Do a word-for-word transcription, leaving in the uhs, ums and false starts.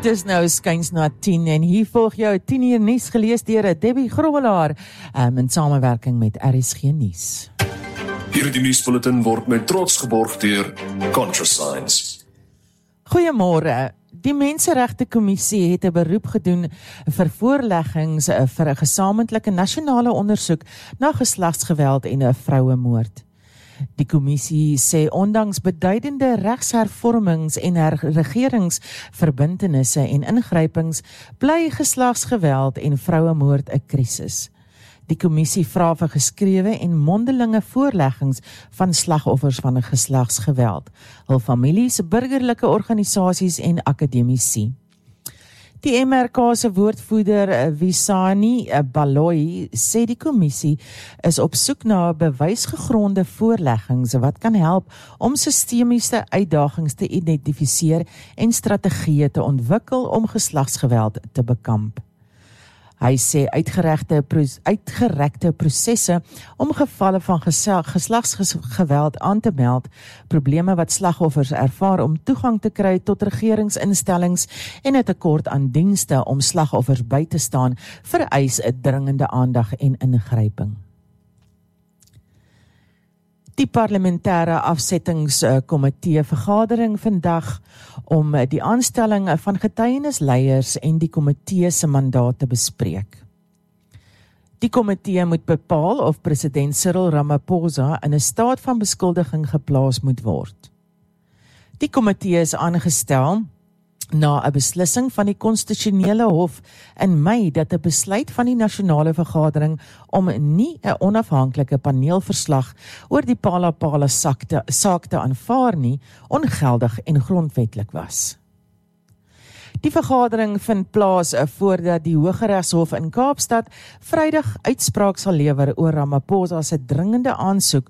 Dit is nou skuins na tien en hier volg jou tien uur nuus gelees deur Debbie Grobbelaar um, in samewerking met R S G Nuus. Hierdie nuusbulletin word met trots geborg deur ContraScience. Goeiemôre. Die Menseregte Kommissie het 'n beroep gedoen vir voorleggings vir 'n gesamentlike nasionale ondersoek na geslagsgeweld en 'n vrouemoord. Die kommissie sê ondanks beduidende regshervormings en regeringsverbintenisse en ingrypings, bly geslagsgeweld en vrouemoord 'n krisis. Die kommissie vra vir geskrewe en mondelinge voorleggings van slagoffers van 'n geslagsgeweld, hul families, burgerlike organisasies en akademici. Die M R K se woordvoerder Visani Baloyi sê die kommissie is op soek na bewysgegronde voorleggings wat kan help om sistemiese uitdagings te identifiseer en strategieë te ontwikkel om geslagsgeweld te bekamp. Hy sê uitgerekte, uitgerekte prosesse om gevalle van geslagsgeweld aan te meld, probleme wat slagoffers ervaar om toegang te kry tot regeringsinstellings en 'n tekort aan dienste om slagoffers by te staan, vereis 'n dringende aandag en ingryping. Die parlementêre afsettingskomitee vergadering vandag om die aanstelling van getuienisleiers en die komitee se mandaat te bespreek. Die komitee moet bepaal of president Cyril Ramaphosa in 'n staat van beskuldiging geplaas moet word. Die komitee is aangestel na 'n beslissing van die konstitusionele hof in Mei dat 'n besluit van die nasionale vergadering om nie 'n onafhanklike paneelverslag oor die Phala-Phala saak te aanvaar nie, ongeldig en grondwetlik was. Die vergadering vind plaas voordat die Hooggeregshof in Kaapstad Vrydag uitspraak sal lewer oor Ramaphosa se dringende aansoek